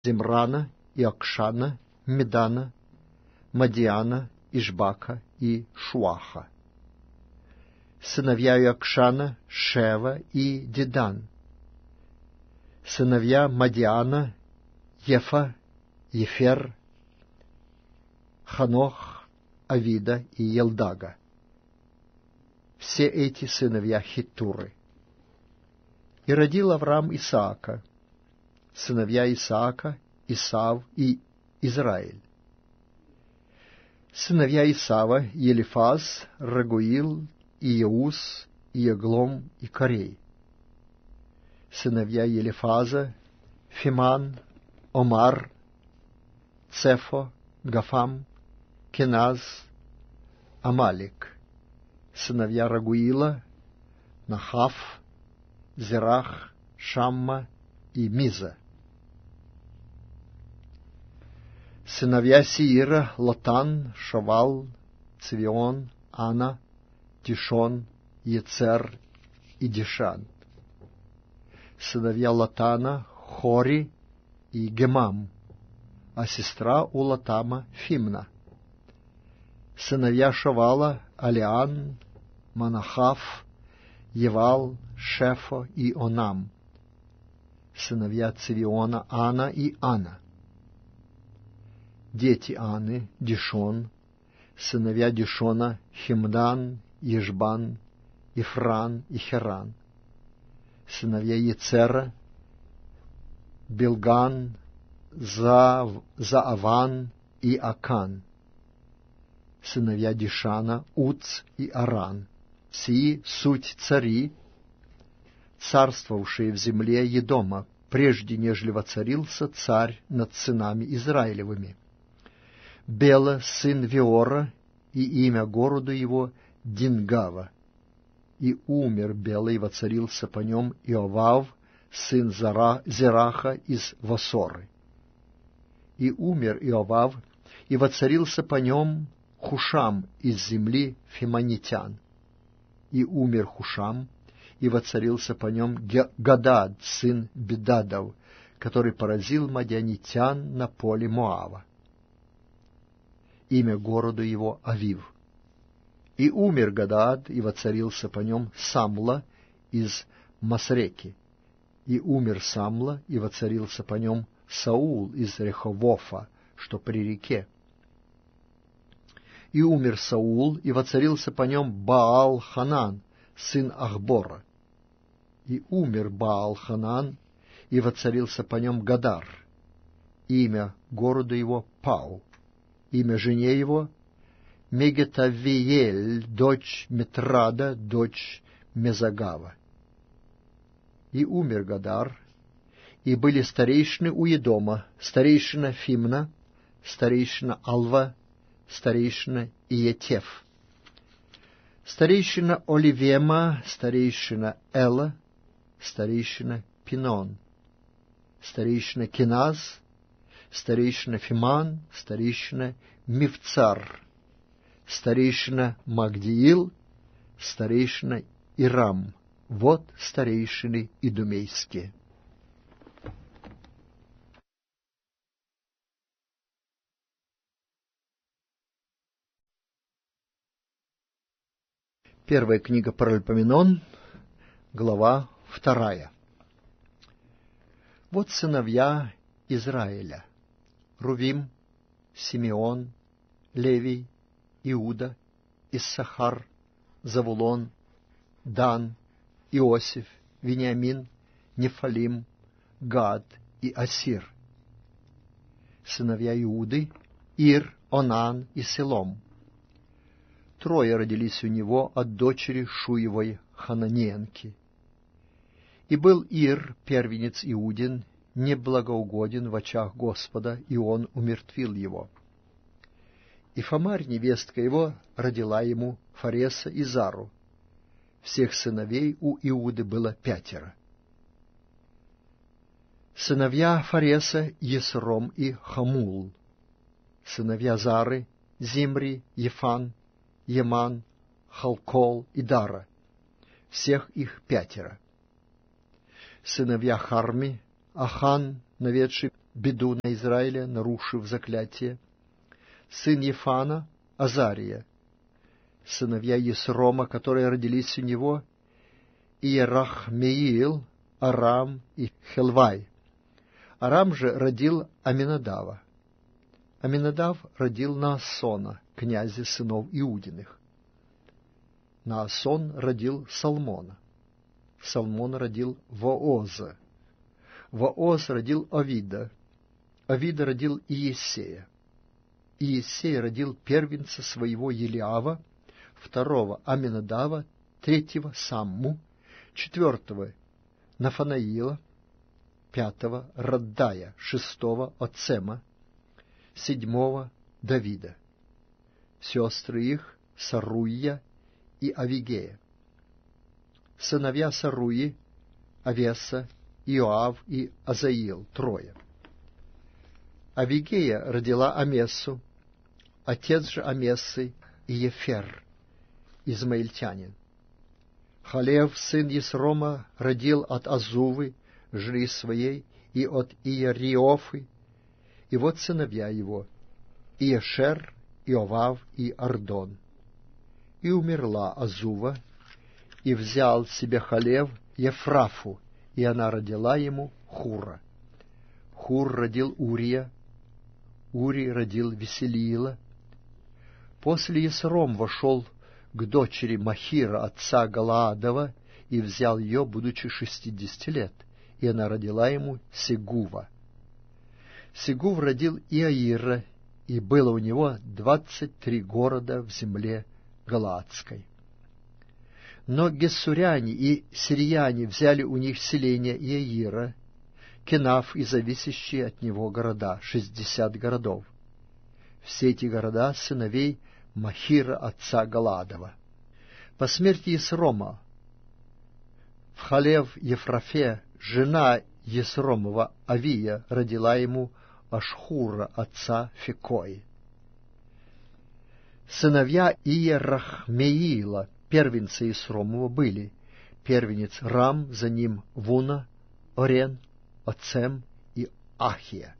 Зимрана, и Акшана, Медана, Мадиана, Ишбака и Шуаха. Сыновья Иокшана, Шева и Дедан. Сыновья Мадиана, Ефа, Ефер, Ханох, Авида и Елдага. Все эти сыновья Хитуры. И родил Авраам Исаака. Сыновья Исаака, Исав и Израиль. Сыновья Исава, Елифаз, Рагуил, и Еус, и Еглом, и Корей. Сыновья Елифаза, Фиман, Омар, Цефо, Гафам, Кеназ, Амалик. Сыновья Рагуила, Нахав, Зерах, Шамма и Миза. Сыновья Сиира, Лотан, Шавал, Цвион, Ана, Тишон, Ецер и Дишан. Сыновья Лотана, Хори и Гемам, а сестра у Лотама Фимна. Сыновья Шавала, Алиан, Манахав, Евал, Шефо и Онам. Сыновья Цивиона, Ана и Ана. Дети Аны, Дишон, сыновья Дишона, Химдан, Ешбан, Ифран и Херан. Сыновья Ецера, Билган, Зааван и Акан. Сыновья Дишана, Уц и Аран. Сии суть цари, царствовавшие в земле Едома, прежде нежели воцарился царь над сынами Израилевыми. Бела, сын Виора, и имя городу его Дингава. И умер Бела, и воцарился по нем Иовав, сын Зераха из Васоры. И умер Иовав, и воцарился по нем Хушам из земли Фиманитян. И умер Хушам, и воцарился по нем Гадад, сын Бедадов, который поразил мадианитян на поле Моава. Имя городу его Авив. И умер Гадад, и воцарился по нем Самла из Масреки. И умер Самла, и воцарился по нем Саул из Реховофа, что при реке. И умер Саул, и воцарился по нем Баал-Ханан, сын Ахбора. И умер Баал-Ханан, и воцарился по нем Гадар. Имя городу его Пау. Имя жене его Мегетавиель, дочь Метрада, дочь Мезагава. И умер Гадар, и были старейшины у Едома, старейшина Фимна, старейшина Алва, старейшина Иетеф, старейшина Оливема, старейшина Эла, старейшина Пинон, старейшина Киназ, старейшина Фиман, старейшина Мивцар, старейшина Магдиил, старейшина Ирам. Вот старейшины идумейские. Первая книга Паральпоменон, глава 2. Вот сыновья Израиля: Рувим, Симеон, Левий, Иуда, Иссахар, Завулон, Дан, Иосиф, Вениамин, Нефалим, Гад и Асир. Сыновья Иуды: Ир, Онан и Селом. 3 родились у него от дочери Шуевой Хананеенки. И был Ир, первенец Иудин, неблагоугоден в очах Господа, и он умертвил его. И Фамарь, невестка его, родила ему Фареса и Зару. Всех сыновей у Иуды было 5. Сыновья Фареса — Есром и Хамул. Сыновья Зары — Зимри, Ефан, Еман, Халкол и Дара. Всех их 5. Сыновья Харми — Ахан, наведший беду на Израиле, нарушив заклятие. Сын Ефана — Азария. Сыновья Есрома, которые родились у него: Иерахмеил, Арам и Хелвай. Арам же родил Аминадава. Аминадав родил Наасона, князя сынов Иудиных. Наасон родил Салмона. Салмон родил Вооза. Вооз родил Овида. Овида родил Иессея. Иессей родил первенца своего Елиава, второго Аминадава, третьего Самму, четвертого Нафанаила, пятого Раддая, шестого Оцема, седьмого Давида. Сестры их Саруя и Авигея. Сыновья Саруи — Авеса, Иоав и Азаил, трое. Авигея родила Амессу, отец же Амессы — Иефер, измаильтянин. Халев, сын Есрома, родил от Азувы, жены своей, и от Иериофы, и вот сыновья его: Иешер, Иовав и Ардон. И умерла Азува, и взял себе Халев Ефрафу, и она родила ему Хура. Хур родил Урия, Ури родил Веселиила. После Есром вошел к дочери Махира, отца Галаадова, и взял ее, будучи 60 лет, и она родила ему Сегува. Сегув родил Иаира, и было у него 23 города в земле Галаадской. Но гессуряне и сирияне взяли у них селение Иаира, Кенаф и зависящие от него города, 60 городов. Все эти города сыновей Махира, отца Галаадова. По смерти Есрома в Халев Ефрафе жена Есромова Авия родила ему Ашхура, отца Фекои. Сыновья Иерахмеила, первенца Есромова, были: первенец Рам, за ним Вуна, Орен, Оцем и Ахия.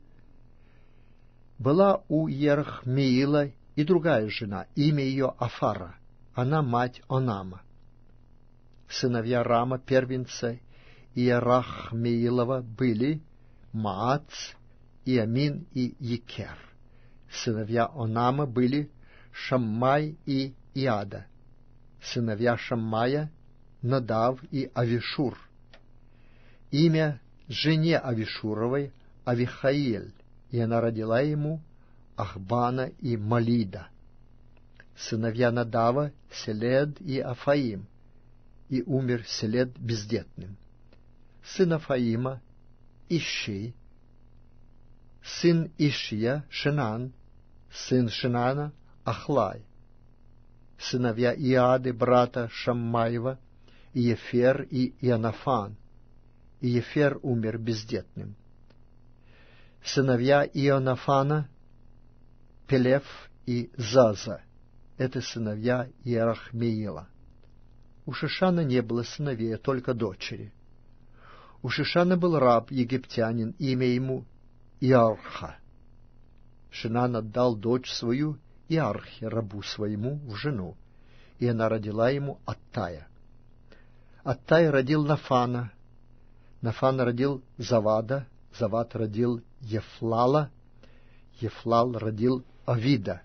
Была у Иерахмеила и другая жена, имя ее Афара, она мать Онама. Сыновья Рама, первенца Иерахмеилова, были Маац, Иамин и Екер. Сыновья Онама были Шаммай и Иада. Сыновья Шаммая — Надав и Авишур. Имя жене Авишуровой — Авихаиль, и она родила ему Ахбана и Малида. Сыновья Надава — Селед и Афаим, и умер Селед бездетным. Сын Афаима — Ищей. Сын Ишия — Шинан, сын Шинана — Ахлай. Сыновья Иады, брата Шаммаева, Иефер и Ионафан. Иефер умер бездетным. Сыновья Ионафана — Пелев и Заза. Это сыновья Иерахмеила. У Шишана не было сыновей, только дочери. У Шишана был раб, египтянин, имя ему Иарха. Шинан отдал дочь свою Иархе, рабу своему, в жену, и она родила ему Аттая. Аттай родил Нафана, Нафан родил Завада, Завад родил Ефлала, Ефлал родил Авида.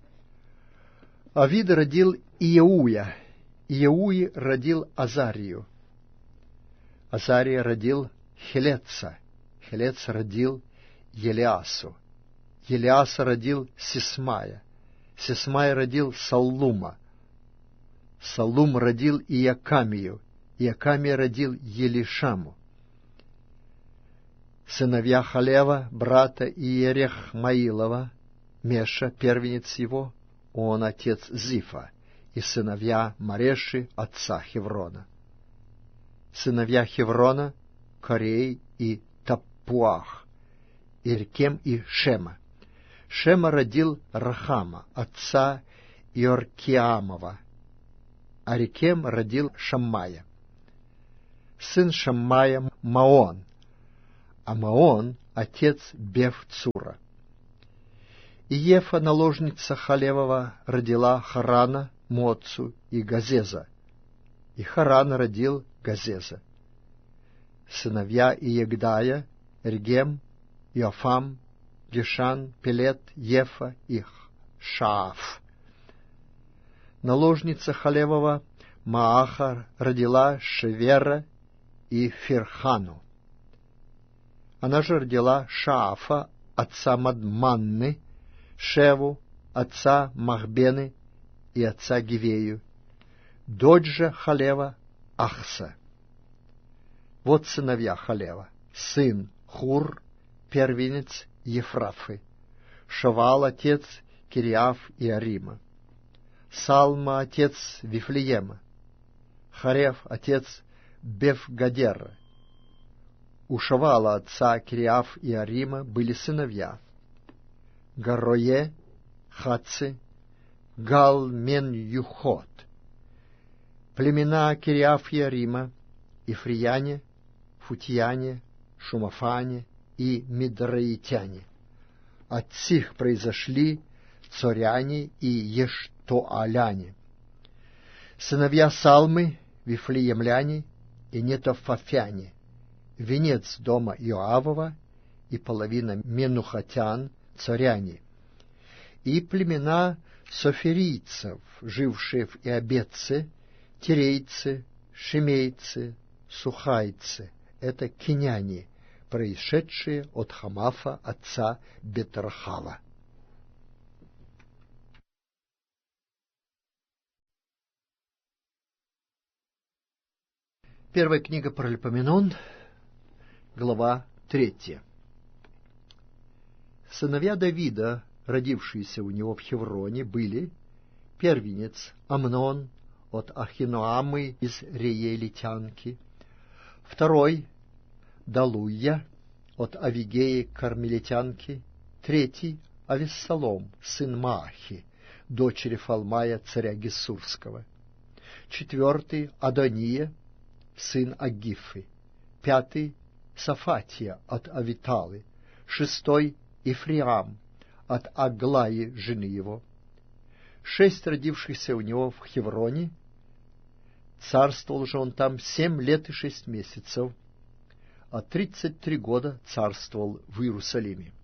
Авида родил Иеуя, Иеуи родил Азарию. Азария родил Хелеца, Хелец родил Елиасу. Елиаса родил Сисмая, Сисмай родил Саллума. Саллум родил Иакамию, Иакамия родил Елишаму. Сыновья Халева, брата Иерехмаилова, Меша, первенец его, он отец Зифа, и сыновья Мареши, отца Хеврона. Сыновья Хеврона — Корей и Таппуах, Иркем и Шема. Шема родил Рахама, отца Иоркиамова, а Рекем родил Шаммая. Сын Шаммая — Маон, а Маон отец Бефцура. И Ефа, наложница Халевова, родила Харана, Моцу и Газеза, и Харан родил Газеза. Сыновья Иегдая, Регем, Иофам, Гешан, Пелет, Ефа и Шааф. Наложница Халевова Мааха родила Шевера и Фирхану. Она же родила Шаафа, отца Мадманны, Шеву, отца Махбены и отца Гивею, дочь же Халева Ахса. Вот сыновья Халева: сын Хур, первенец Ефрафы, Шавал, отец Кириаф и Арима, Салма, отец Вифлеема, Харев, отец Бефгадера. У Шавала, отца Кириаф и Арима, были сыновья: Гарое, Хаци, Гал, Мен, Юхот. Племена Кириаф и Арима: Ифрияне, Футияне, Шумафане и Мидраитяне. От сих произошли Цоряне и Ештоаляне. Сыновья Салмы: Вифлеемляне и Нетофафяне, венец дома Иоавова и половина Менухатян, Цоряне. И племена соферийцев, жившие в Иобетце: тирейцы, шимейцы, сухайцы. Это киняне, происшедшие от Хамафа, отца Бетрахава. Первая книга Паралипоменон, глава 3. Сыновья Давида, родившиеся у него в Хевроне, были: первенец Амнон от Ахиноамы из Реелитянки, второй Далуя от Авигеи Кармелитянки, третий Авессалом, сын Маахи, дочери Фалмая, царя Гессурского, четвертый Адония, сын Агифы, пятый Сафатия от Авиталы, шестой Ифриам от Аглаи, жены его. 6 родившихся у него в Хевроне. Царствовал же он там 7 лет и 6 месяцев, а 33 года царствовал в Иерусалиме.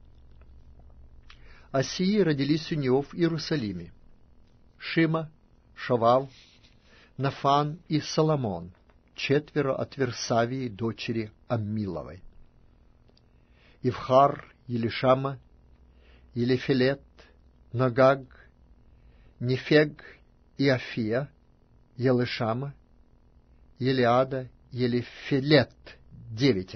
А сии родились у него в Иерусалиме: Шима, Шавав, Нафан и Соломон, 4 от Версавии, дочери Аммиловой. Ивхар, Елишама, Елефелет, Нагаг, Нефег и Афия, Елишама, Елиада, Елефелет, 9.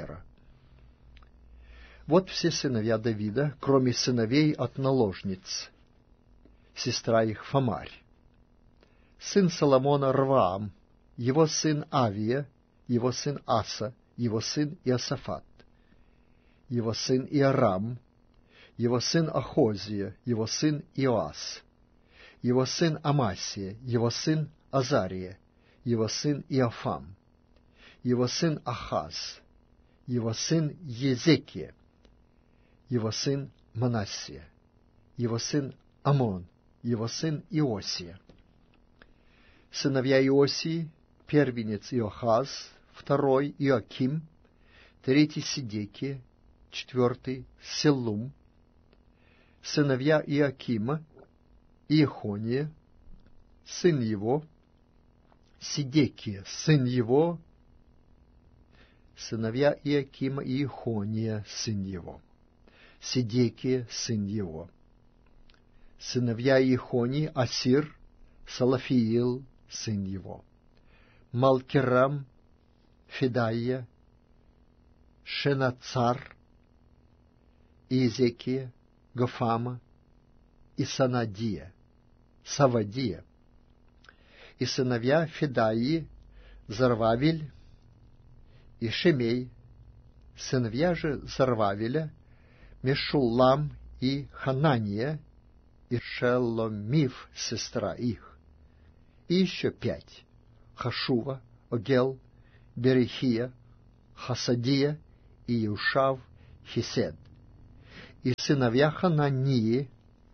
Вот все сыновья Давида, кроме сыновей от наложниц, сестра их Фамарь. Сын Соломона Рваам, его сын Авия, его сын Аса, его сын Иосафат, его сын Иорам, его сын Ахозия, его сын Иоас, его сын Амасия, его сын Азария, его сын Иофам, его сын Ахаз, его сын Езекия, его сын Манассия, его сын Амон, его сын Иосия. Сыновья Иосии: первенец Иохаз, второй Иоаким, третий Сидекия, 4 Селум. Сыновья Иоакима: Иехония, сын его, Сидекия, сын его. Сыновья Иоакима: Иехония, сын его, Сидекия, сын его. Сыновья Иехонии: Асир, Салафиил, сын его, Малкирам, Федая, Шенацар, Иезекия, Гофама и Санадия, Савадия. И сыновья Федаии: Зарвавель и Шемей. Сыновья же Зарвавеля: Мешуллам и Ханания, и Шеломив, сестра их. И еще 5: Хашува, Огел, Берехия, Хасадия, Иушав, Хесед. И сыновья Ханании,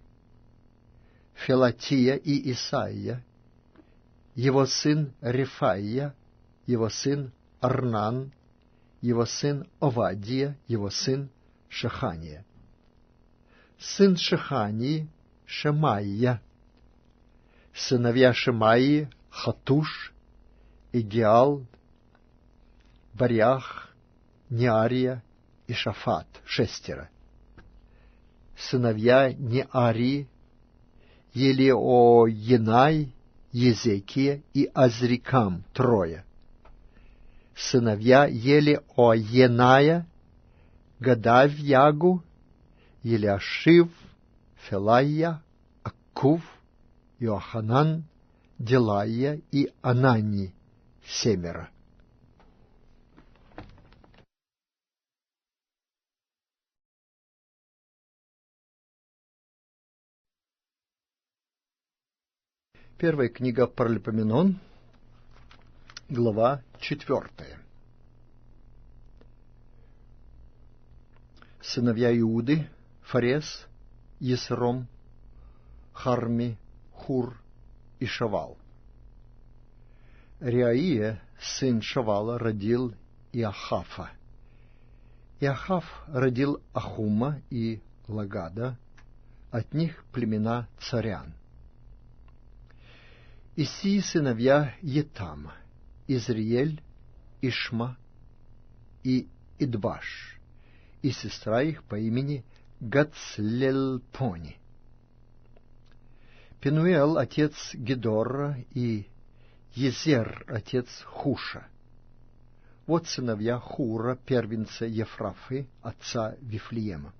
Фелатия и Исаия, его сын Рефаия, его сын Арнан, его сын Овадия, его сын Шехания. Сын Шехании — Шемаия. Сыновья Шемаии — Хатуш, Игиал, Барях, Неария и Шафат — 6. Сыновья Неарии — Елеоенай, Езекия и Азрикам — 3. Сыновья Елеоеная — Гадавьягу, Елиашив, Фелая, Аккув, Иоханан, Делая и Анани — 7. Первая книга Паралипоменон, глава 4. Сыновья Иуды — Фарес, Есром, Харми, Хур и Шавал. Реаия, сын Шавала, родил Иохафа. Иохаф родил Ахума и Лагада, от них племена царян. И сии сыновья Етама: Изриель, Ишма и Идбаш, и сестра их по имени Гацлельпони. Пенуэл — отец Гедора, и Езер — отец Хуша. Вот сыновья Хура, первенца Ефрафы, отца Вифлеема.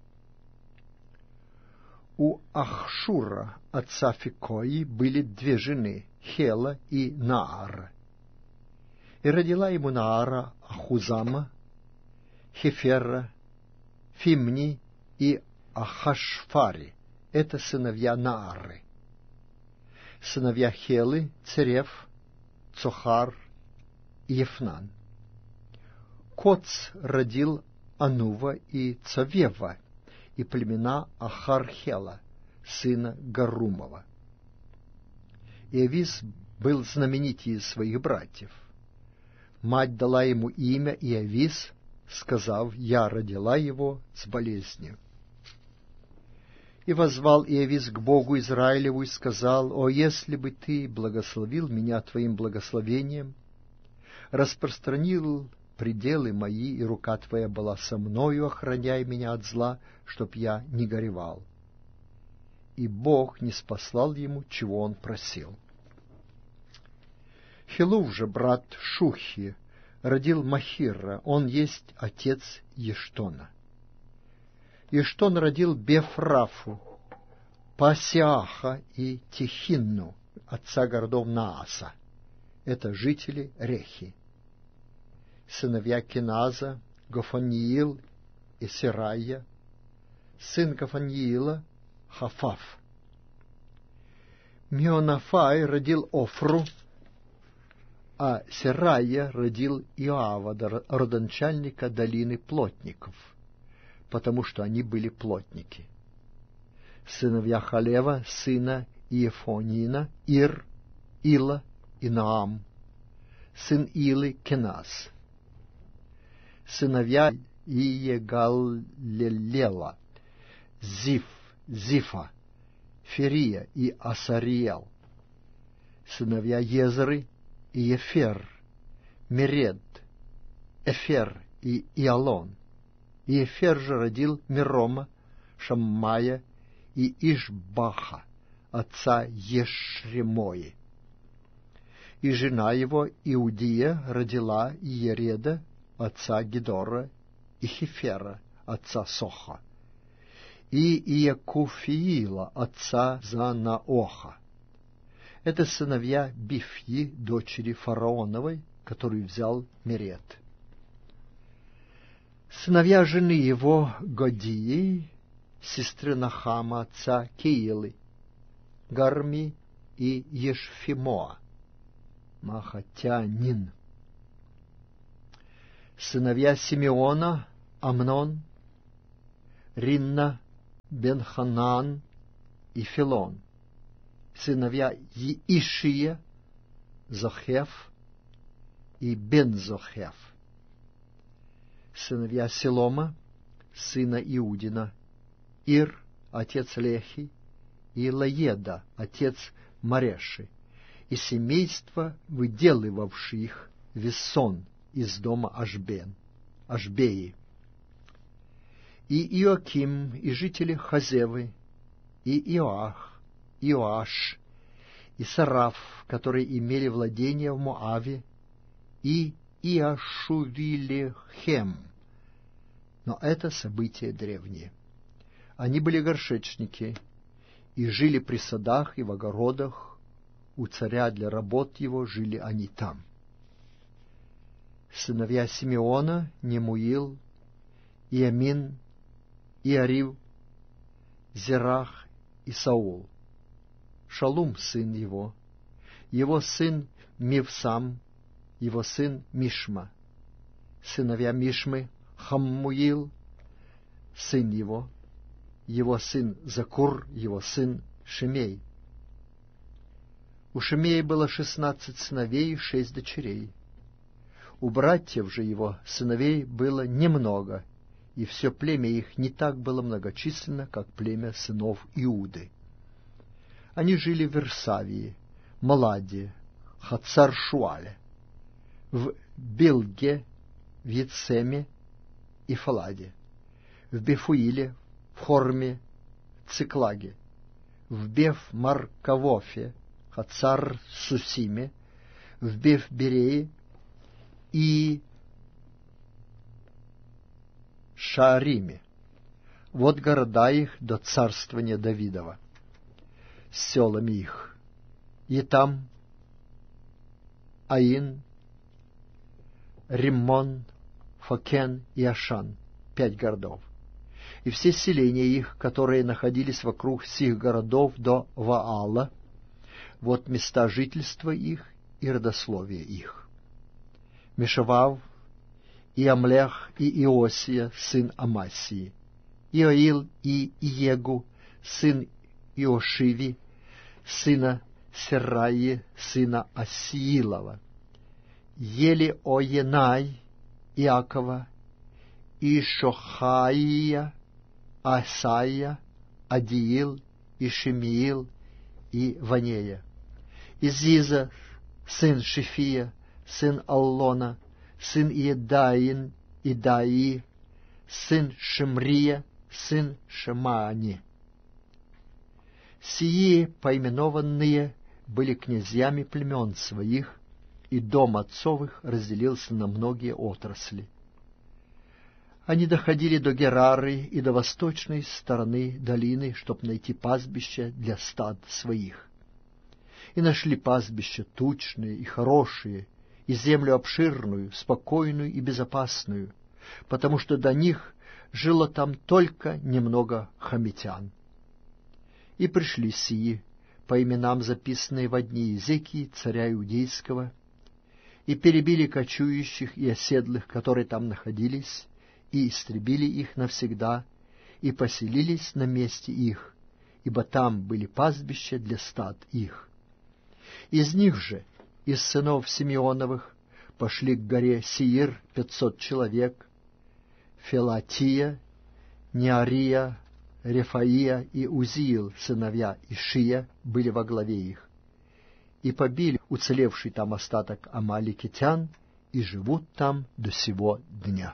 У Ахшура, отца Фикои, были 2 жены, Хела и Наара. И родила ему Наара Ахузама, Хефера, Фимни и Ахашфари. Это сыновья Наары. Сыновья Хелы — Цереф, Цохар и Ефнан. Коц родил Анува и Цавева, и племена Ахархела, сына Гарумова. Иовис был знаменитее своих братьев. Мать дала ему имя Иовис, сказав: «Я родила его с болезнью». И воззвал Иовис к Богу Израилеву и сказал: «О, если бы ты благословил меня твоим благословением, распространил пределы мои, и рука твоя была со мною, охраняй меня от зла, чтоб я не горевал». И Бог не спаслал ему, чего он просил. Хилув же, брат Шухи, родил Махира, он есть отец Ештона. Ештон родил Бефрафу, Пасиаха и Тихинну, отца городов Нааса. Это жители Рехи. Сыновья Киназа — Гофаниил и Серая. Сын Гофаниила — Хафаф. Меонафай родил Офру, а Серая родил Иоава, родоначальника долины плотников, потому что они были плотники. Сыновья Халева, сына Иефонина, Ир, Ила и Наам. Сын Илы — Кеназ. Сыновья Иегаллеела, Зиф, Зифа, Ферия и Асариел. Сыновья Езры и Ефер, Меред, Эфер и Иалон. И Эфер же родил Мирома, Шаммая и Ишбаха, отца Ешремои. И жена его Иудия родила Иереда, отца Гедора, и Хефера, отца Соха, и Иекуфиила, отца Занаоха. Это сыновья Бифьи, дочери фараоновой, которую взял Меред. Сыновья жены его Годии, сестры Нахама, отца Киилы, Гарми и Ешфимоа, Махатянин. Сыновья Симеона — Амнон, Ринна, Бен-Ханан и Филон. Сыновья Иишия, Зохеф и Бен-Зохеф. Сыновья Селома, сына Иудина, Ир, отец Лехи, и Лаеда, отец Мареши, и семейство, выделывавших весон из дома Ашбеи, и Иоаким, и жители Хазевы, и Иоаш, и Сараф, которые имели владение в Моаве, и Иашувилехем. Но это события древние. Они были горшечники и жили при садах и в огородах. У царя для работ его жили они там. Сыновья Симеона, Немуил, Иамин, Иарив, Зерах и Саул. Шалум, сын его сын Мивсам, его сын Мишма. Сыновья Мишмы, Хаммуил, сын его сын Закур, его сын Шимей. У Шимея было 16 сыновей и 6 дочерей. У братьев же его сыновей было немного, и все племя их не так было многочисленно, как племя сынов Иуды. Они жили в Версавии, Маладе, Хацар-Шуале, в Билге, в Ецеме и Фаладе, в Бефуиле, в Хорме, в Циклаге, в Беф-Маркавофе, Хацар-Сусиме, в Беф-Берее и Шаариме. Вот города их до царствования Давидова, с селами их: Етам, Аин, Риммон, Фокен и Ашан, 5 городов, и все селения их, которые находились вокруг сих городов до Ваала, вот места жительства их и родословия их. Мешавав, и Амлех, и Иосия, сын Амасии, Иоил и Иегу, сын Иошиви, сына Сераи, сына Асиилова, Елиоенай, Иакова, Ишохаия, Асая, Адиил, Ишемиил и Ванея, Изиза, сын Шифия, сын Аллона, сын Иедаин, Идаи, сын Шимрия, сын Шемаани. Сии поименованные были князьями племен своих, и дом отцовых разделился на многие отрасли. Они доходили до Герары и до восточной стороны долины, чтобы найти пастбище для стад своих. И нашли пастбища тучные и хорошие, и землю обширную, спокойную и безопасную, потому что до них жило там только немного хамитян. И пришли сии, по именам записанные во дни Иезекии, царя Иудейского, и перебили кочующих и оседлых, которые там находились, и истребили их навсегда, и поселились на месте их, ибо там были пастбища для стад их. Из них же, из сынов Симеоновых, пошли к горе Сеир 500 человек: Фелатия, Неария, Рефаия и Узиил, сыновья Ишия, были во главе их, и побили уцелевший там остаток амаликитян, и живут там до сего дня.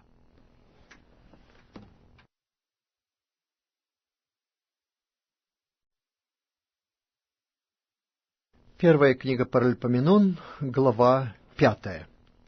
Первая книга Паральпоменон, глава 5.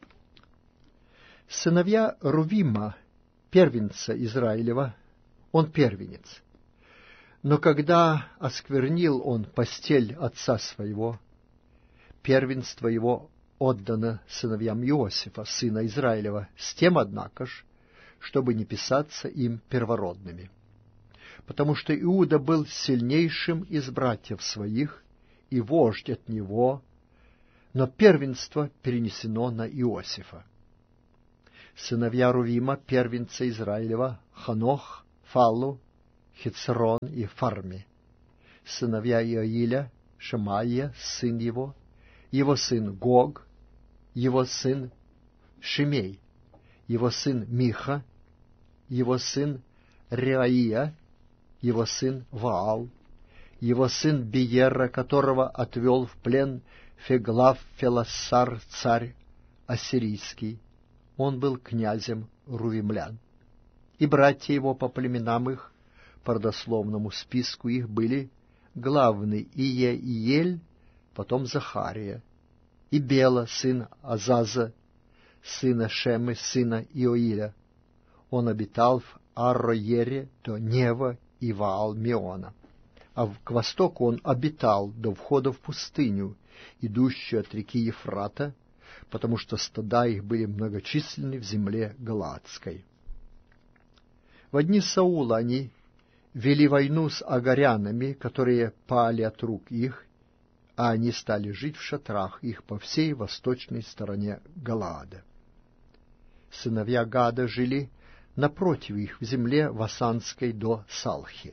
Сыновья Рувима, первенца Израилева, он первенец. Но когда осквернил он постель отца своего, первенство его отдано сыновьям Иосифа, сына Израилева, с тем, однако ж, чтобы не писаться им первородными. Потому что Иуда был сильнейшим из братьев своих, и вождь от него, но первенство перенесено на Иосифа. Сыновья Рувима, первенца Израилева: Ханох, Фаллу, Хицрон и Фарми. Сыновья Иоиля, Шемаия, сын его сын Гог, его сын Шимей, его сын Миха, его сын Реаия, его сын Ваал, его сын Биера, которого отвел в плен Феглав-Фелассар, царь ассирийский. Он был князем рувимлян. И братья его по племенам их, по родословному списку их, были главный Иеиель, потом Захария, и Бела, сын Азаза, сына Шемы, сына Иоиля. Он обитал в Арроере до Нева и Ваал-Меона. А к востоку он обитал до входа в пустыню, идущую от реки Ефрата, потому что стада их были многочисленны в земле Галаадской. В дни Саула они вели войну с агарянами, которые пали от рук их, а они стали жить в шатрах их по всей восточной стороне Галаада. Сыновья Гада жили напротив их в земле Васанской до Салхи.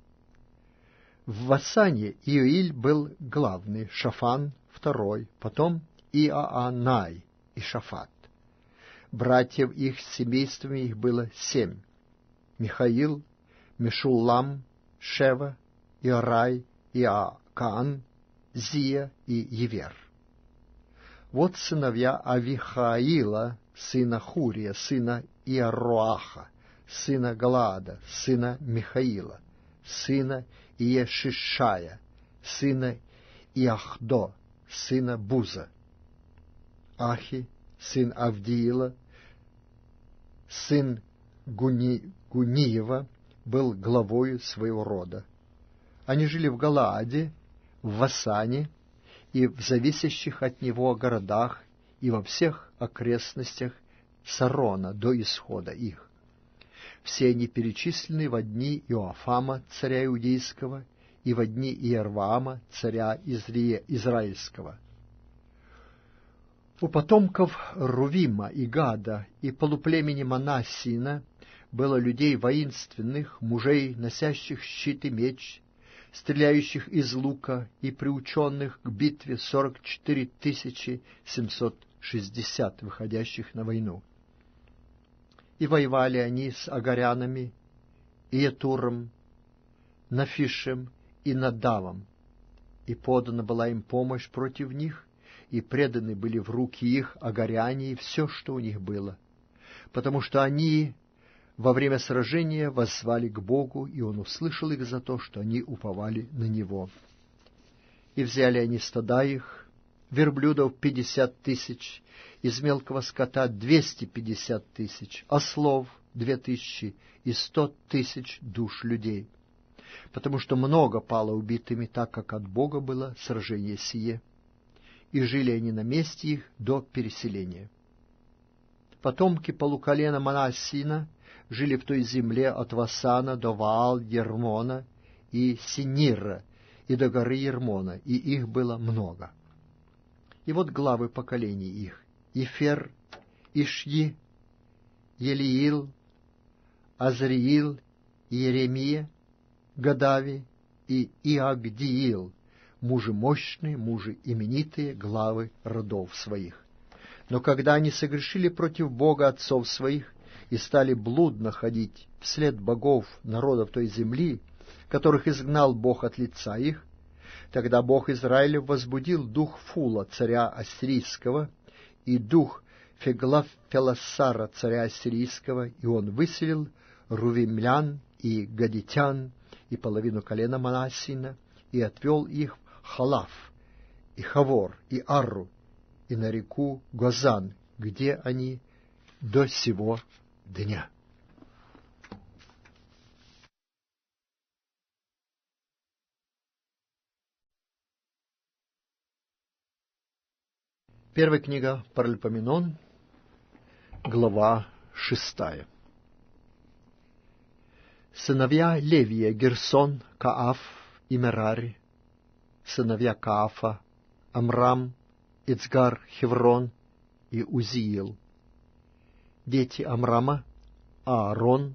В Васане Иоиль был главный, Шафан второй, потом Иоанай и Шафат. Братьев их с семействами их было 7: Михаил, Мешуллам, Шева, Иорай, Иоакан, Зия и Евер. Вот сыновья Авихаила, сына Хурия, сына Иароаха, сына Галаада, сына Михаила, сына Иешишая, сына Иахдо, сына Буза. Ахи, сын Авдиила, сын Гуниева, был главою своего рода. Они жили в Галааде, в Васане и в зависящих от него городах и во всех окрестностях Сарона до исхода их. Все они перечислены во дни Иоафама, царя Иудейского, и во дни Иерваама, царя Израильского. У потомков Рувима и Гада и полуплемени Манассина было людей воинственных, мужей, носящих щит и меч, стреляющих из лука и приученных к битве 44 760, выходящих на войну. И воевали они с агарянами, Иетуром, Нафишем и Надавом, и подана была им помощь против них, и преданы были в руки их агаряне и все, что у них было, потому что они во время сражения воззвали к Богу, и Он услышал их за то, что они уповали на Него. И взяли они стада их, верблюдов 50 000, из мелкого скота 250 000, ослов 2000 и 100 000 душ людей, потому что много пало убитыми, так как от Бога было сражение сие, и жили они на месте их до переселения. Потомки полуколена Манассина жили в той земле от Васана до Ваал-Ермона и Синира, и до горы Ермона, и их было много. И вот главы поколений их: Ифер, Ишьи, Елиил, Азриил, Иеремия, Гадави и Иагдиил, мужи мощные, мужи именитые, главы родов своих. Но когда они согрешили против Бога отцов своих и стали блудно ходить вслед богов народов той земли, которых изгнал Бог от лица их, тогда Бог Израилев возбудил дух Фула, царя ассирийского, и дух Феглав-Фелассара, царя ассирийского, и он выселил рувимлян и гадитян и половину колена Манассина, и отвел их в Халав, и Хавор, и Арру, и на реку Гозан, где они до сего дня. Первая книга Паралипоменон, глава 6. Сыновья Левия: Герсон, Кааф и Мерари. Сыновья Каафа: Амрам, Ицгар, Хеврон и Узиил. Дети Амрама: Аарон,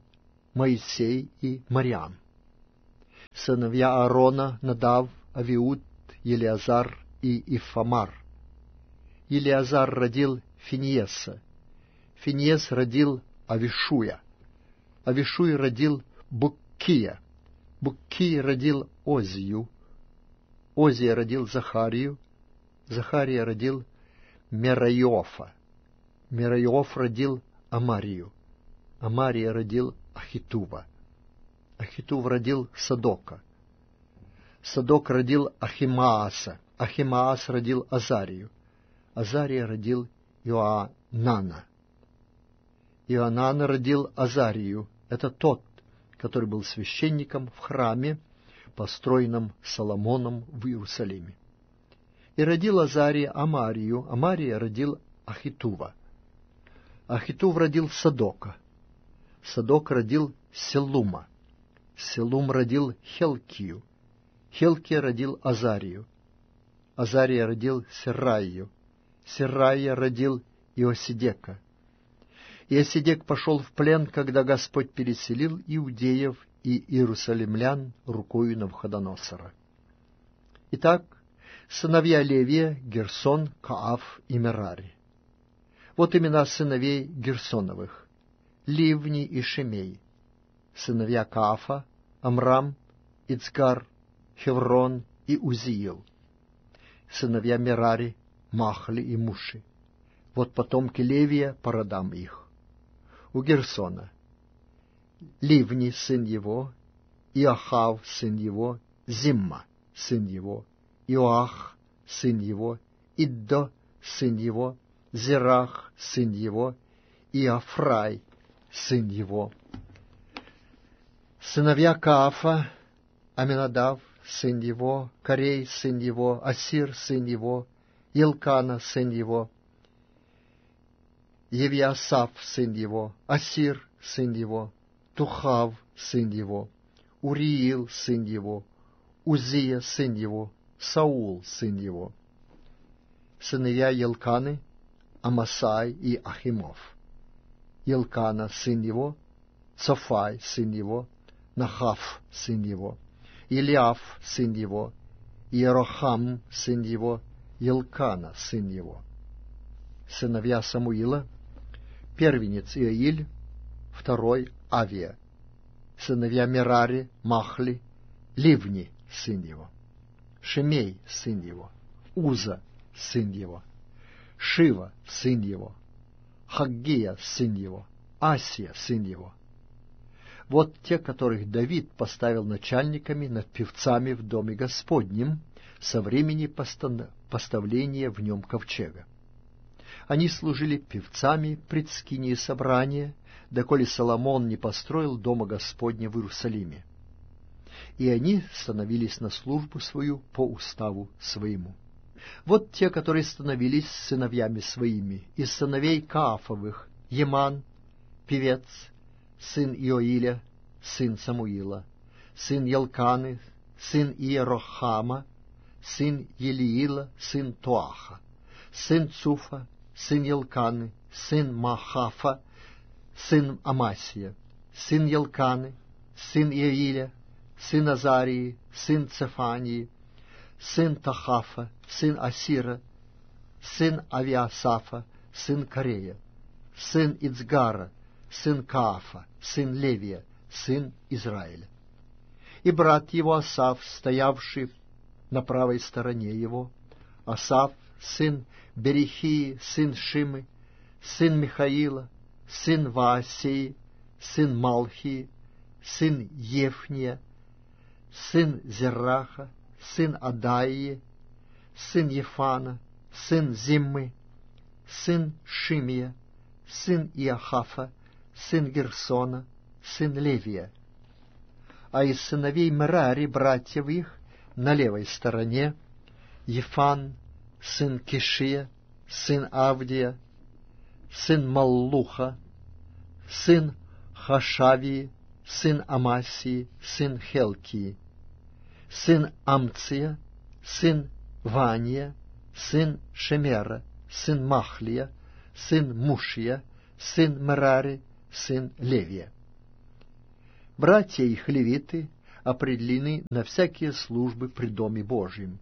Моисей и Мариам. Сыновья Аарона, Надав, Авиуд, Елиазар и Ифамар. Елиазар родил Финеса. Финес родил Авишуя. Авишуй родил Буккия. Буккий родил Озию. Озия родил Захарию. Захария родил Мерайофа. Мерайоф родил Амарию. Амария родил Ахитува. Ахитув родил Садока. Садок родил Ахимааса. Ахимаас родил Азарию. Азария родил Иоанана. Иоанан родил Азарию. Это тот, который был священником в храме, построенном Соломоном в Иерусалиме. И родил Азария Амарию. Амария родил Ахитува. Ахитув родил Садока. Садок родил Селума. Селум родил Хелкию. Хелкия родил Азарию. Азария родил Серраю. Серрая родил Иосидека. Иосидек пошел в плен, когда Господь переселил иудеев и иерусалимлян рукою Навуходоносора. Итак, сыновья Левия, Герсон, Кааф и Мерари. Вот имена сыновей Герсоновых: Ливни и Шимей. Сыновья Каафа: Амрам, Ицкар, Хеврон и Узиил. Сыновья Мерари: Махли и Муши. Вот потомки Левия по родам их. У Герсона: Ливни, сын его, Иохав, сын его, Зимма, сын его, Иоах, сын его, Иддо, сын его, Зерах, сын его, Иофрай, сын его. Сыновья Каафа: Аминадав, сын его, Корей, сын его, Асир, сын его, Илкана, сын его, Евиасав, сын его, Асир, сын его, Тухав, сын его, Уриил, сын его, Узия, сын его, Саул, сын его. Сыновья Елканы: Амасай и Ахимов. Елкана, сын его, Цофай, сын его, Нахав, сын его, Илиаф, сын его, Иерохам, сын его, Елкана, сын его. Сыновья Самуила: первенец Иоиль, второй Авия. Сыновья Мерари: Махли, Ливни, сын его, Шимей, сын его, Уза, сын его, Шива, сын его, Хаггия, сын его, Асия, сын его. Вот те, которых Давид поставил начальниками над певцами в доме Господнем со времени поставления в нем ковчега. Они служили певцами пред скинией собрания, доколе Соломон не построил дома Господня в Иерусалиме. И они становились на службу свою по уставу своему. Вот те, которые становились сыновьями своими: из сыновей Каафовых: Еман, певец, сын Иоиля, сын Самуила, сын Елканы, сын Иерохама, сын Елиила, сын Туаха, сын Цуфа, сын Елканы, сын Махафа, сын Амасия, сын Елканы, сын Иоиля, сын Азарии, сын Цефании, сын Тахафа, сын Асира, сын Авиасафа, сын Корея, сын Ицгара, сын Каафа, сын Левия, сын Израиля. И брат его Асав, стоявший на правой стороне его, Асав, сын Берихии, сын Шимы, сын Михаила, сын Ваасии, сын Малхии, сын Ефния, сын Зерраха, сын Адаии, сын Ефана, сын Зиммы, сын Шимия, сын Иохафа, сын Герсона, сын Левия. А из сыновей Мерари, братьев их, на левой стороне: Ефан, сын Кишия, сын Авдия, сын Маллуха, сын Хашавии, сын Амасии, сын Хелкии, сын Амция, сын Вания, сын Шемера, сын Махлия, сын Мушия, сын Мерари, сын Левия. Братья их, левиты, определены на всякие службы при Доме Божьем.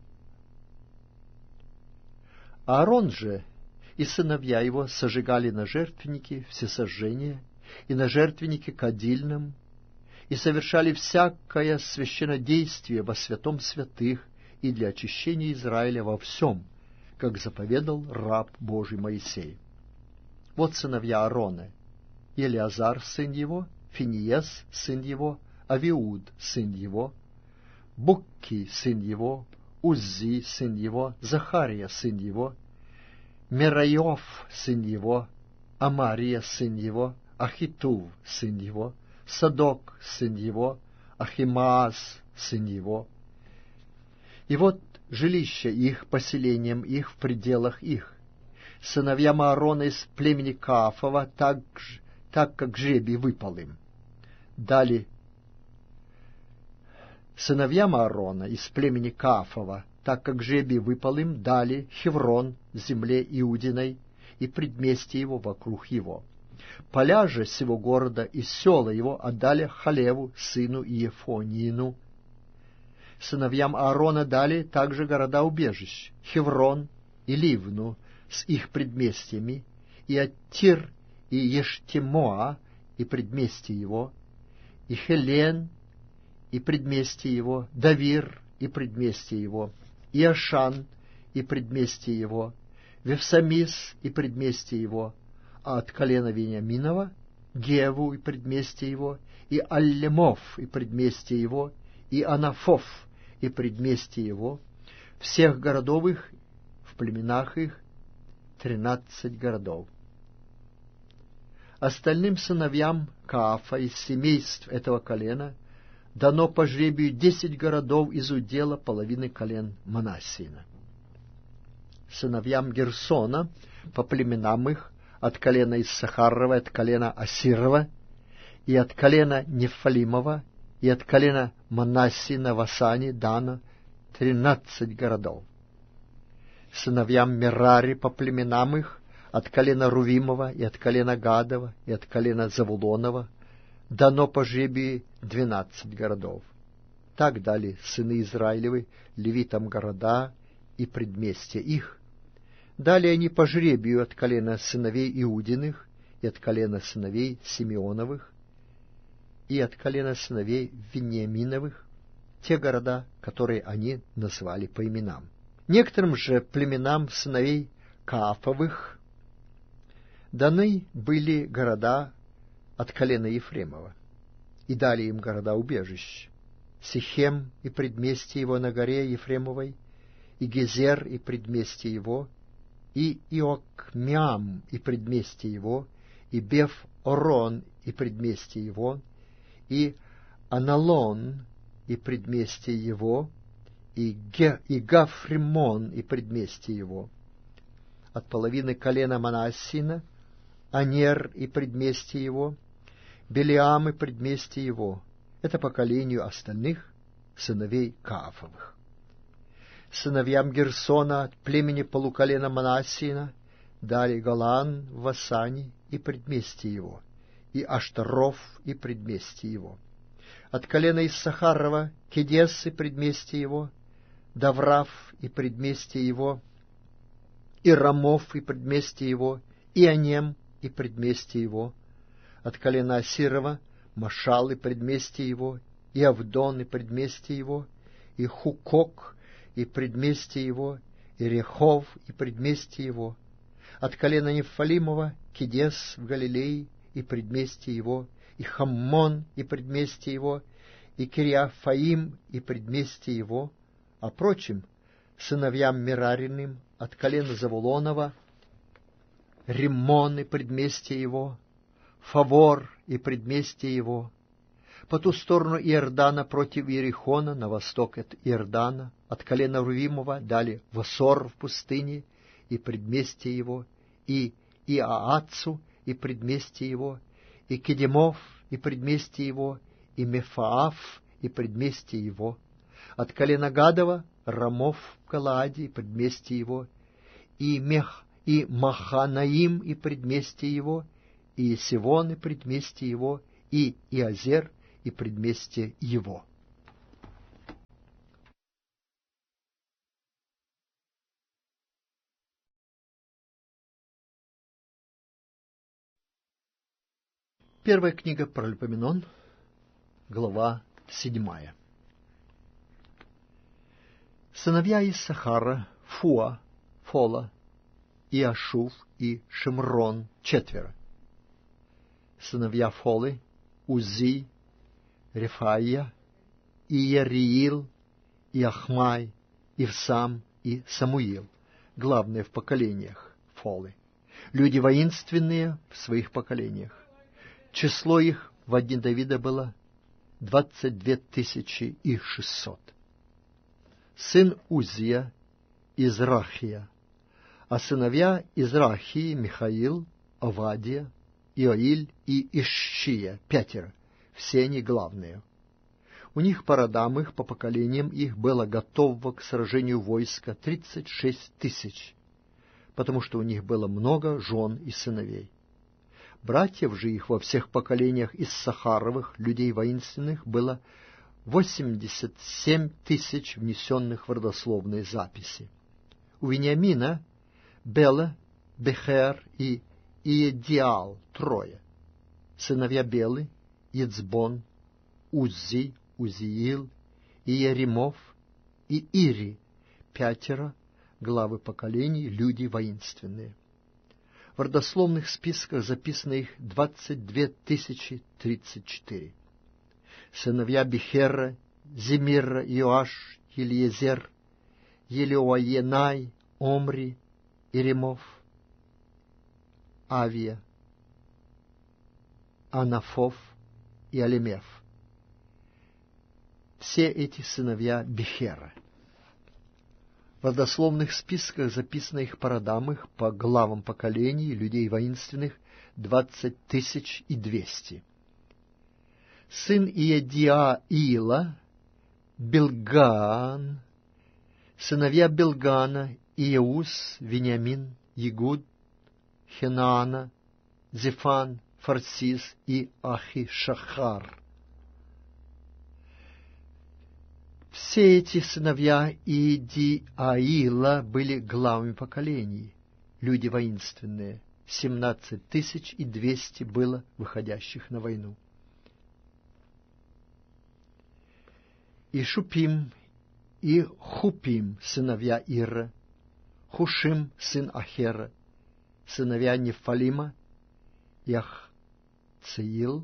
Аарон же и сыновья его сожигали на жертвеннике всесожжения и на жертвеннике кадильном, и совершали всякое священнодействие во святом святых и для очищения Израиля во всем, как заповедал раб Божий Моисей. Вот сыновья Аарона: Елиазар, сын его, Финиес, сын его, Авиуд, сын его, Букки, сын его, Уззи, сын его, Захария, сын его, Мерайов, сын его, Амария, сын его, Ахитув, сын его, Садок, сын его, Ахимааз, сын его. И вот жилища их, поселением их, в пределах их. Сыновьям Аарона из племени Каафова, так как жребий выпал им. Дали сыновьям Аарона из племени Каафова, так как жребий выпал им, дали Хеврон, земле Иудиной, и предместье его вокруг его. Поля же сего города и села его отдали Халеву, сыну Иефонину. Сыновьям Аарона дали также города-убежищ: Хеврон и Ливну с их предместьями, и Аттир, и Ештемоа, и предместье его, и Хелен, и предместье его, Давир, и предместье его, и Ашан, и предместье его, Вевсамис, и предместье его, а от колена Вениаминова Геву, и предместье его, и Аллемов, и предместье его, и Анафов, и предместье его, всех городов их, в племенах их 13 городов. Остальным сыновьям Каафа из семейств этого колена дано по жребию 10 городов из удела половины колен Манассина. Сыновьям Герсона по племенам их от колена Иссахарова, от колена Асирова, и от колена Нефалимова, и от колена Манассина в Асане дано 13 городов. Сыновьям Мерари по племенам их от колена Рувимова, и от колена Гадова, и от колена Завулонова дано по жребию 12 городов. Так дали сыны Израилевы левитам города и предместья их. Дали они по жребию от колена сыновей Иудиных, и от колена сыновей Симеоновых, и от колена сыновей Вениаминовых, те города, которые они назвали по именам. Некоторым же племенам сыновей Каафовых даны были города от колена Ефремова, и дали им города-убежищ: Сихем и предместье его на горе Ефремовой, и Гезер и предместье его, и Иокмиам и предместье его, и Беф-Орон и предместье его, и Аналон и предместье его, и Гафримон и предместье его. От половины колена Манассина Анер и предместье его, Белиам и предместье его. Это по колению остальных сыновей Каафовых. Сыновьям Герсона от племени полуколена Манассина дали Голан в Асане и предместье его, и Аштаров и предместье его. От колена Иссахарова Кедес и предместье его, Даврав и предместье его, и Рамов и предместье его, и Анем и предместье его. От колена Асирова Машал и предместье его, и Авдон и предместье его, и Хукок и предместье его, и Рехов и предместье его. От колена Нефалимова Кедес в Галилее и предместье его, и Хаммон и предместье его, и Кириафаим и предместье его, а прочим сыновьям Мерариным от колена Завулонова Риммон и предместье его, Фавор и предместье его, по ту сторону Иордана против Иерихона, на восток от Иордана, от колена Рувимова дали Восор в пустыне и предместье его, и Иаацу и предместье его, и Кедемов и предместье его, и Мефаав и предместье его. От колена Гадова Рамов в Галааде и предместье его, и Маханаим и предместье его, и Сивон и предместье его, и Иазер и предместье его. Первая книга Паралипоменон, глава 7. Сыновья Иссахара: Фуа, Фола, Иашув и Шимрон 4. Сыновья Фолы: Узи, Рефаия, Иериил, Иахмай, Ивсам и Самуил, главные в поколениях Фолы, люди воинственные в своих поколениях. Число их в дни Давида было 22 600. Сын Узия: Израхия, а сыновья Израхии: Михаил, Овадия, Иоиль и Ишшия 5, все они главные. У них по родам их, по поколениям их было готового к сражению войска 36 000, потому что у них было много жен и сыновей. Братьев же их во всех поколениях из Сахаровых, людей воинственных, было 87 000, внесенных в родословные записи. У Вениамина: Бела, Бехер и Иедиал 3. Сыновья Белы: Ицбон, Узи, Узиил, Иеремов и Ири 5, главы поколений, люди воинственные. В родословных списках записано их 22 034. Сыновья Бехера: Зимира, Иоаш, Елиезер, Елиоенай, Омри, Иремов, Авия, Анафов и Алемев. Все эти сыновья Бехера. В родословных списках записано их по родам их, по главам поколений, людей воинственных 20 200. Сын Иедиаила: Билган, сыновья Билгана: Иеус, Вениамин, Егуд, Хенаана, Зефан, Фарсис и Ахишахар. Все эти сыновья Иедиаила были главами поколений, люди воинственные, 17 200 было выходящих на войну. И Шупим, и Хупим, сыновья Ира, Хушим, сын Ахера, сыновья Нефалима: Яхцеил,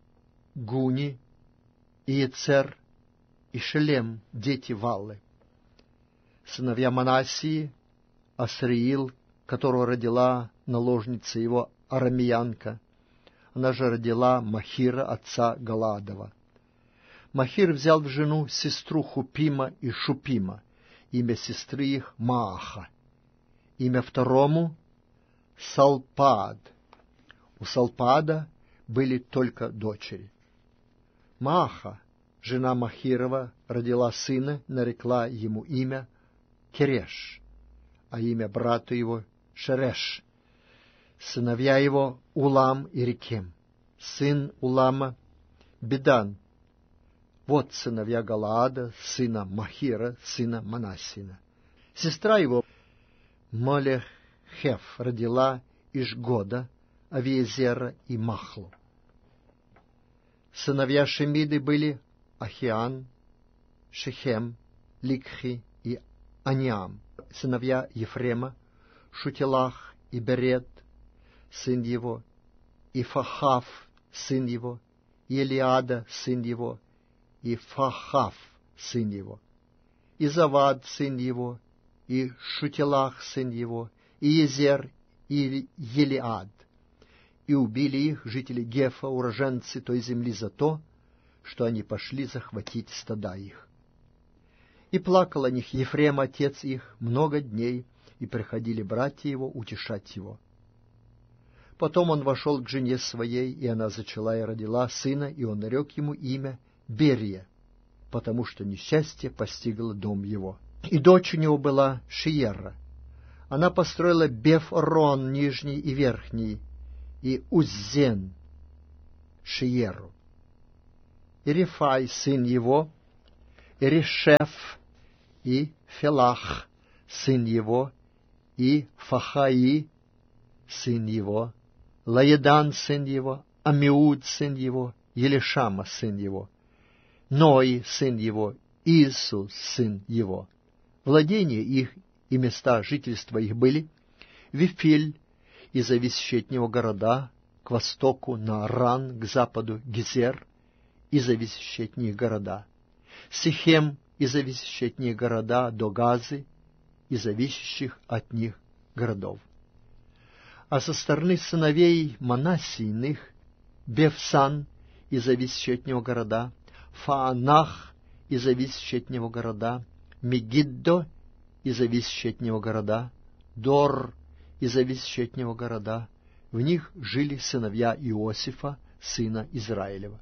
Гуни, Иецер и Шелем, дети Валлы. Сыновья Манассии: Асриил, которого родила наложница его арамеянка. Она же родила Махира, отца Галаадова. Махир взял в жену сестру Хупима и Шупима, имя сестры их Мааха, имя второму Салпаад. У Салпаада были только дочери. Мааха, жена Махирова, родила сына, нарекла ему имя Кереш, а имя брату его Шереш. Сыновья его Улам и Рекем. Сын Улама Бедан. Вот сыновья Галаада, сына Махира, сына Манассина. Сестра его Молехеф родила Ишгода, Авиезера и Махлу. Сыновья Шемиды были Ахиан, Шехем, Ликхи и Аниам. Сыновья Ефрема: Шутелах и Берет, сын его, и Фахав, сын его, и Элиада, сын его, и Фахав, сын его, и Завад, сын его, и Шутелах, сын его, и Езер, и Елиад. И убили их жители Гефа, уроженцы той земли, за то, что они пошли захватить стада их. И плакал о них Ефрем, отец их, много дней, и приходили братья его утешать его. Потом он вошел к жене своей, и она зачала и родила сына, и он нарек ему имя Берия, потому что несчастье постигло дом его. И дочь у него была Шиерра. Она построила Беф-Рон, нижний и верхний, и Уззен, Шиеру. и Рифай, сын его, и Решеф, и Фелах, сын его, и Фахаи, сын его, Лаедан, сын его, Амиуд, сын его, Елишама, сын его, Ной, сын его, Иисус, сын его. Владения их и места жительства их были Вифиль и зависящие от него города, к востоку Нааран, к западу Гезер и зависящие от них города, Сихем и зависящие от них города до Газы и зависящих от них городов. А со стороны сыновей Манассийных Бевсан и зависящие от него города, Фаанах и зависящие от него города, Мегиддо и зависящие от него города, Дор и зависящие от него города. В них жили сыновья Иосифа, сына Израилева.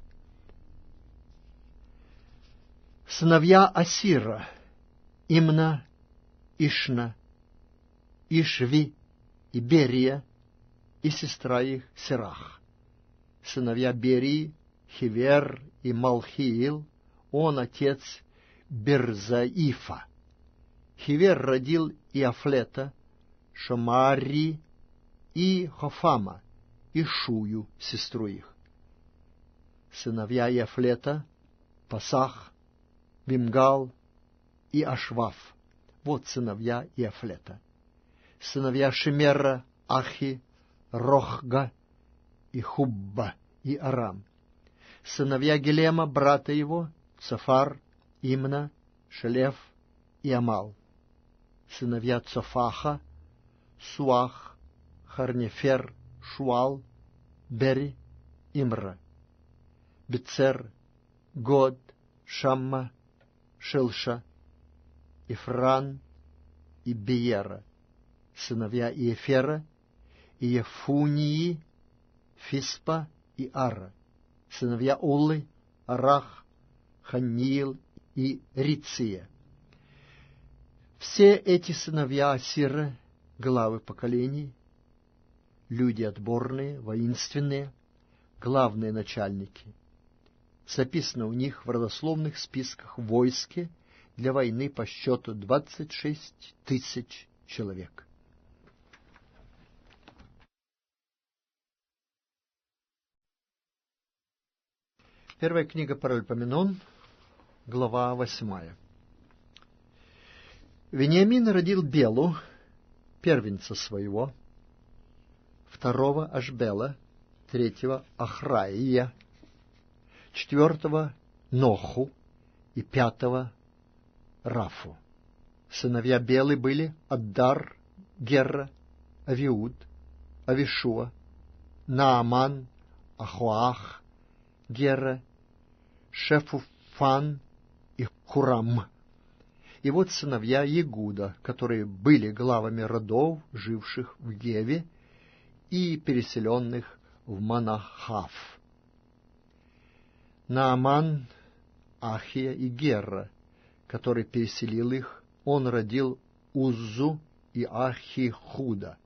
Сыновья Асира: Имна, Ишна, Ишви и Берия, и сестра их Серах. Сыновья Берии: Хивер и Малхиил, он отец Берзаифа. Хивер родил Иафлета, Шамаари и Хофама, и Шую, сестру их. Сыновья Иафлета: Пасах, Бимгал и Ашваф. Вот сыновья Иафлета. Сыновья Шемера: Ахи, Рохга и Хубба и Арам. Сыновья Гелема, брата его: Цофар, Имна, Шелеф и Амал. Сыновья Цофаха: Суах, Харнефер, Шуал, Бери, Имра. Бецер, Год, Шамма, Шелша, Ифран и Биера. Сыновья Иефера: Иефунии, Фиспа и Ара. Сыновья Уллы: Арах, Ханниил и Риция. Все эти сыновья Асира, главы поколений, люди отборные, воинственные, главные начальники. Записано у них в родословных списках в войске для войны по счету 26 тысяч человек. Первая книга Паральпоменон, глава 8. Вениамин родил Белу, первенца своего, второго Ашбела, третьего Ахраия, четвертого Ноху и пятого Рафу. Сыновья Белы были Аддар, Герра, Авиуд, Авишуа, Нааман, Ахуах, Гера, Шефуфан и Хурам. И вот сыновья Егуда, которые были главами родов, живших в Геве и переселенных в Манахав. Нааман, Ахия и Герра, который переселил их, он родил Уззу и Ахихуда.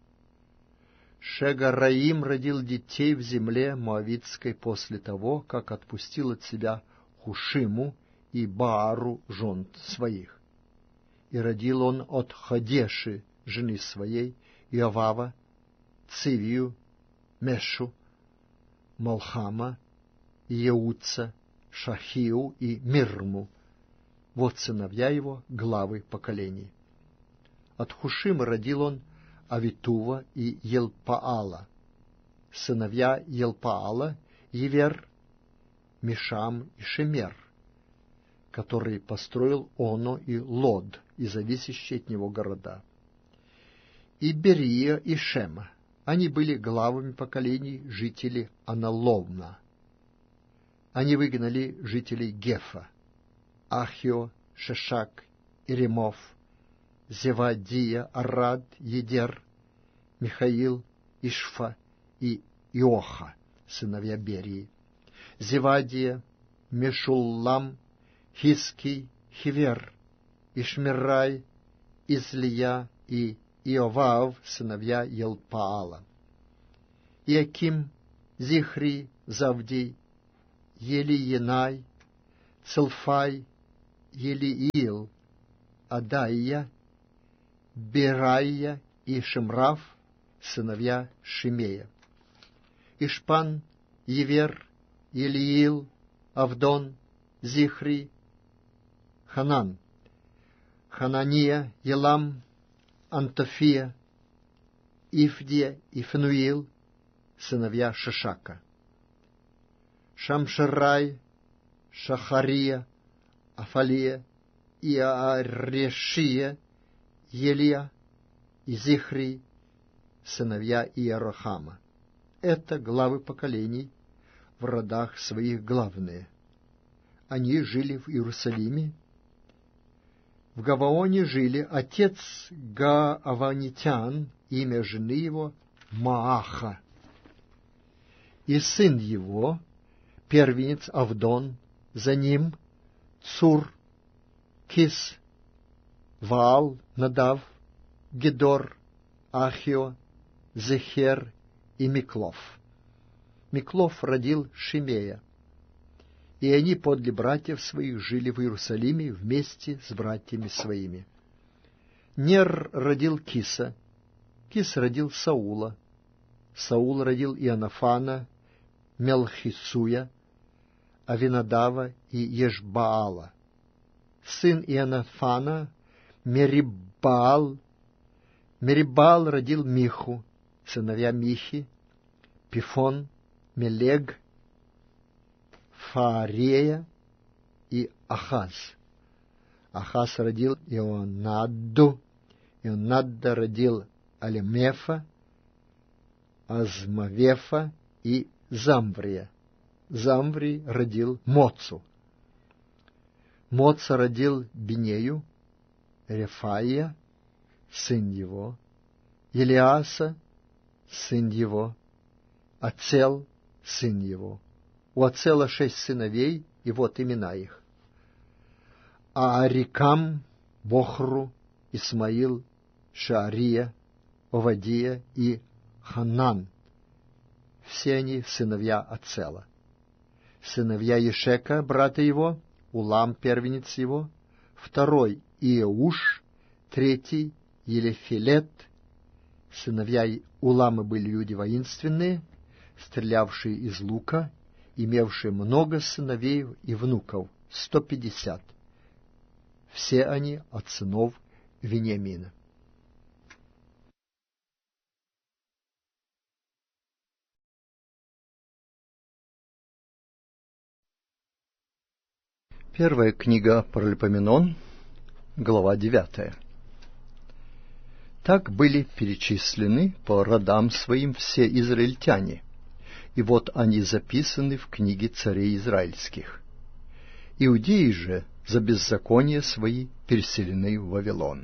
Шегараим родил детей в земле Моавитской после того, как отпустил от себя Хушиму и Баару жен своих. И родил он от Хадеши, жены своей, Иовава, Цивию, Мешу, Малхама, Еуца, Шахию и Мирму. Вот сыновья его, главы поколений. От Хушима родил он Авитува и Елпаала. Сыновья Елпаала — Евер, Мишам и Шемер, который построил Оно и Лод и зависящие от него города. И Берия и Шема. Они были главами поколений жителей Аналовна. Они выгнали жителей Гефа: Ахио, Шешак, Иремов, Зевадия, Арад, Едер, Михаил, Ишфа и Иоха, сыновья Берии. Зевадия, Мешуллам, Хиский, Хивер, Ишмирай, Излия и Иовав, сыновья Елпаала. Иаким, Зихри, Завдий, Елиенай, Целфай, Елиил, Адайя, Берайя и Шимраф, сыновья Шимея. Ишпан, Евер, Елиил, Авдон, Зихри, Ханан, Ханания, Елам, Антофия, Ифдия и Фенуил, сыновья Шишака. Шамширай, Шахария, Афалия, Иарешия, Елия и Зихри, сыновья Иерохама. Это главы поколений в родах своих главные. Они жили в Иерусалиме. В Гаваоне жили отец Гааванитян, имя жены его Мааха, и сын его, первенец Авдон, за ним Цур, Кис, Ваал, Надав, Гедор, Ахио, Зехер и Миклов. Миклов родил Шимея, и они подле братьев своих жили в Иерусалиме вместе с братьями своими. Нер родил Киса, Кис родил Саула, Саул родил Иоаннафана, Мелхисуя, Авинадава и Ешбаала. Сын Иоаннафана Мериббаал. Мериббаал родил Миху, сыновья Михи, Пифон, Мелег, Фаарея и Ахаз. Ахаз родил Ионадду, Ионадда родил Алемефа, Азмавефа и Замврия. Замврий родил Моцу. Моца родил Бинею, Рефаия, сын его, Елиаса, сын его, Ацел, сын его. У Ацела 6 сыновей, и вот имена их: Аарикам, Бохру, Исмаил, Шаария, Овадия и Ханан. Все они сыновья Ацела. Сыновья Ешека, брата его, Улам, первенец его, второй Иеуш, третий Елефилет. Сыновья Улама были люди воинственные, стрелявшие из лука, имевшие много сыновей и внуков, 150. Все они от сынов Вениамина. Первая книга Паралипоменон, глава 9. Так были перечислены по родам своим все израильтяне, и вот они записаны в книге царей израильских. Иудеи же за беззаконие свои переселены в Вавилон.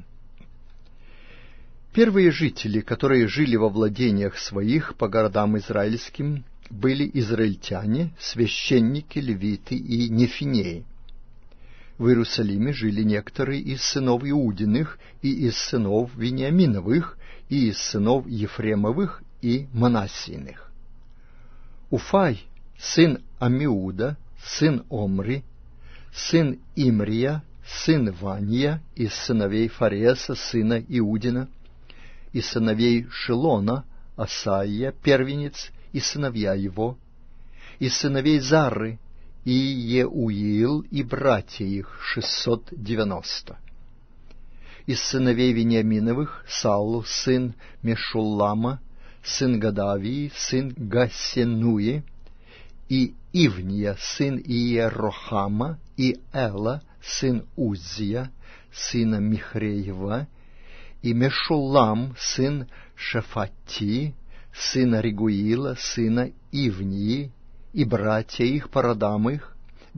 Первые жители, которые жили во владениях своих по городам израильским, были израильтяне, священники, левиты и нефинеи. В Иерусалиме жили некоторые из сынов Иудиных, и из сынов Вениаминовых, и из сынов Ефремовых и Манассииных. Уфай, сын Амиуда, сын Омри, сын Имрия, сын Вания, из сыновей Фареса, сына Иудина, из сыновей Шилона, Асаия, первенец, и сыновья его, из сыновей Зары, и Еуил, и братья их 690. Из сыновей Вениаминовых Саул, сын Мешуллама, сын Гадавии, сын Гассенуи, и Ивния, сын Иерохама, и Эла, сын Уззия, сына Михреева, и Мешуллам, сын Шафати, сына Регуила, сына Ивнии, и братья их по родам их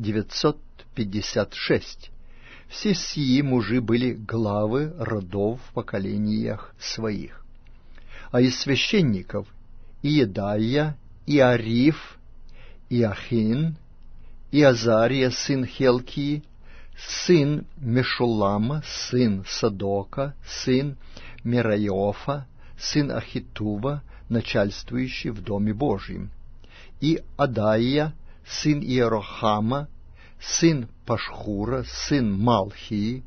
956. Все сии мужи были главы родов в поколениях своих. А из священников Иедая, Иариф, Иахин, Иазария, сын Хелкии, сын Мешуллама, сын Садока, сын Мерайофа, сын Ахитува, начальствующий в Доме Божьем, и Адаия, сын Иерохама, сын Пашхура, сын Малхии,